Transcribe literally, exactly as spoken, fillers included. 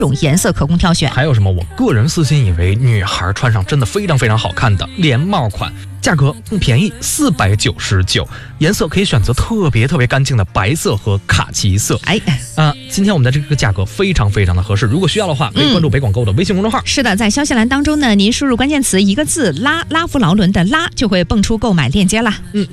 种颜色可供挑选。 还有什么？我个人私心以为女孩穿上真的非常非常好看的连帽款，价格更便宜，四百九十九，颜色可以选择特别特别干净的白色和卡其色。 哎， 啊，今天我们的这个价格非常非常的合适，如果需要的话，可以关注北广购的微信公众号。 嗯、是的，在消息栏当中呢，您输入关键词一个字“拉”，拉夫劳伦的“拉”，就会蹦出购买链接啦。 嗯。